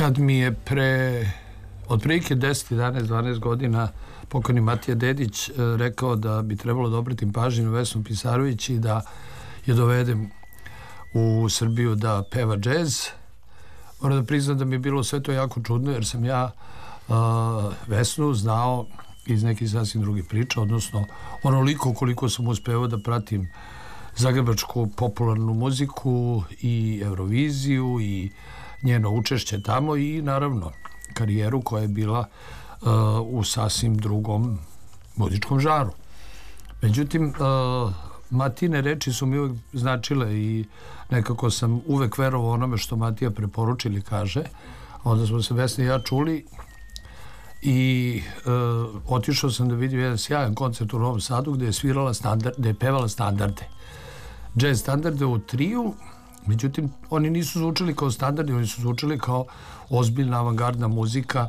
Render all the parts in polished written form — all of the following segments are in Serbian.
kad mi je pre otprilike 10, 11, 12 godina pokojni Matija Dedić rekao da bi trebalo da obratim pažnju na Vesnu Pisarović i da je dovedem u Srbiju da peva džez. Moram da priznam da mi je bilo sve to jako čudno, jer sam ja Vesnu znao iz nekih sasvim drugih priča, odnosno onoliko koliko sam uspeo da pratim zagrebačku popularnu muziku i Euroviziju i njeno učešće tamo i naravno karijeru koja je bila u sasvim drugom muzičkom žaru. Međutim, Matine reči su mi uvek značile i nekako sam uvek verovao onome što Matija preporuči ili kaže. Onda smo se Vesna i ja čuli i otišao sam da vidim jedan sjajan koncert u Novom Sadu gde je svirala gde je pevala standarde. Jazz standarde u triju. Međutim, oni nisu zvučili kao standardi, oni su zvučili kao ozbiljna avangardna muzika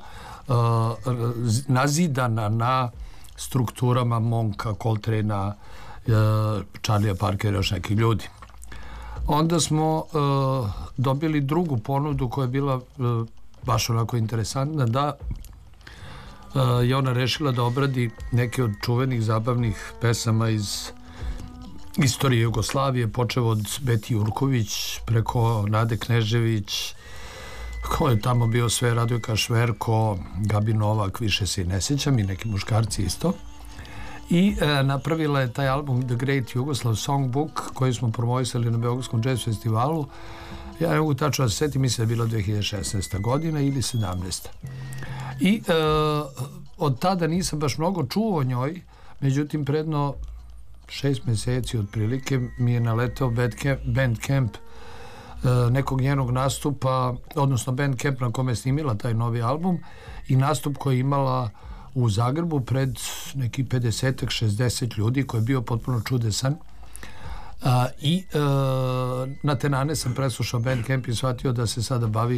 nazidana na strukturama Monka, Coltrane, Charlie'a Parkera i još nekih ljudi. Onda smo dobili drugu ponudu koja je bila baš onako interesantna, da je ona rešila da obradi neke od čuvenih zabavnih pesama iz istorije Jugoslavije, počeo od Beti Jurković preko Nade Knežević, ko je tamo bio sve, Radojka Šverko, Gabi Novak, više se i ne sjećam, i neki muškarci isto. I napravila je taj album The Great Yugoslav Songbook koji smo promovisali na Beogradskom jazz festivalu. Ja ne mogu tačno da se setim, mislim da je bila 2016. godina ili 17. I od tada nisam baš mnogo čuo o njoj, međutim predno 6 meseci otprilike mi je naletao Bandcamp nekog njenog nastupa, odnosno Bandcamp na kome je snimila taj novi album i nastup koji je imala u Zagrebu pred neki 50-60 ljudi, koji je bio potpuno čudesan. I na tenane sam preslušao Bandcamp i shvatio da se sada bavi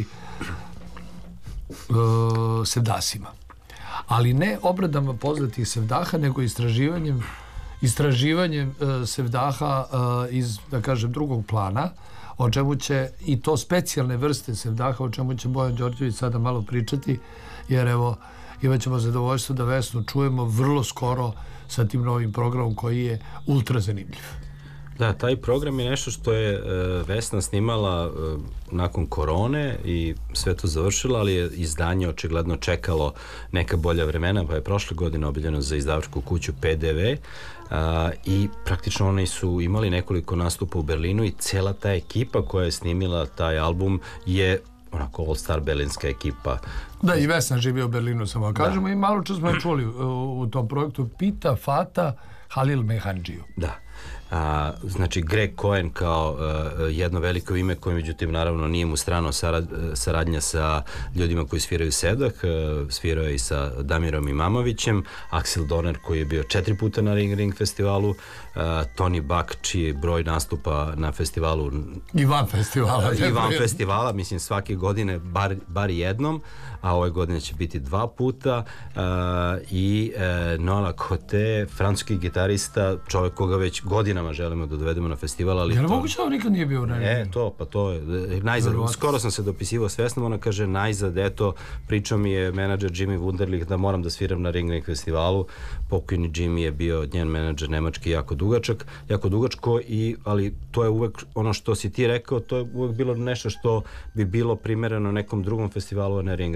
sevdasima. Ali ne obradama poznatih sevdaha, nego istraživanjem sevdaha iz, da kažem, drugog plana, o čemu će, i to specijalne vrste sevdaha, o čemu će Bojan Đorđević sada malo pričati, jer evo, imat ćemo zadovoljstvo da Vesnu čujemo vrlo skoro sa tim novim programom koji je ultra zanimljiv. Da, taj program je nešto što je Vesna snimala nakon korone i sve to završila, ali je izdanje očigledno čekalo neka bolja vremena, pa je prošle godine objavljeno za izdavačku kuću PDV i praktično oni su imali nekoliko nastupa u Berlinu i cela ta ekipa koja je snimila taj album je onako all-star berlinska ekipa. Da, i Vesna živi u Berlinu, samo kažemo, i malo čas smo je čuli u tom projektu Pita Fata Halil Mehandžiju. Da. Znači Greg Cohen kao jedno veliko ime koje međutim naravno nije mu strano saradnja sa ljudima koji sviraju sevdah, svirao je i sa Damirom Imamovićem, Axel Donner koji je bio 4 puta na Ring festivalu, Tony Buck čiji broj nastupa na festivalu i van festivala, mislim svake godine bar jednom, a ove godine će biti 2 puta, i Nola Cote, francuski gitarista, čovjek koga već godinama želimo da dovedemo na festival, ali... Je li moguće da nikad nije bio na Ringu? To je najzad, skoro sam se dopisivao s Vesnom, ona kaže najzad, eto, pričao mi je menadžer Jimmy Wunderlich da moram da sviram na Ring festivalu, pokojni Jimmy je bio njen menadžer nemački jako dugačko, ali to je uvek ono što si ti rekao, to je uvek bilo nešto što bi bilo primereno nekom drugom festivalu, a ne Ring